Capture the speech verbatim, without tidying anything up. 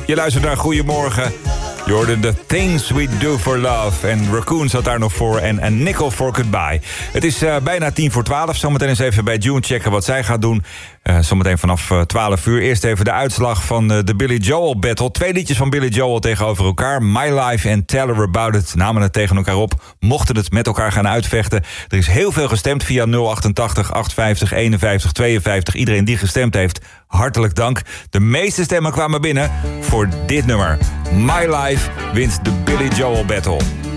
Je luistert naar Goedemorgen. Je hoorde The Things We Do For Love. En Raccoon zat daar nog voor. En, en Nickel for Goodbye. Het is uh, bijna tien voor twaalf. Zometeen eens even bij June checken wat zij gaat doen. Uh, zometeen vanaf uh, twaalf uur. Eerst even de uitslag van uh, de Billy Joel battle. Twee liedjes van Billy Joel tegenover elkaar. My Life en Tell Her About It namen het tegen elkaar op. Mochten het met elkaar gaan uitvechten. Er is heel veel gestemd via nul achtentachtig achtenvijftig eenenvijftig tweeënvijftig. Iedereen die gestemd heeft, hartelijk dank. De meeste stemmen kwamen binnen voor dit nummer. My Life wint de Billy Joel battle.